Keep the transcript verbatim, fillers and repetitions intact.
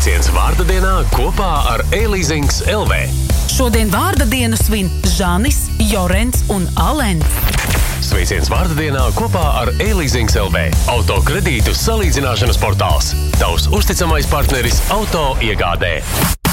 Sveiciens vārda dienā kopā ar e-leasings L V. Šodien vārda dienu svin Žanis, Jorents un Alens. Sveiciens vārda dienā kopā ar e-leasings L V. Auto kredītu salīdzināšanas portāls. Tavs uzticamais partneris auto iegādē.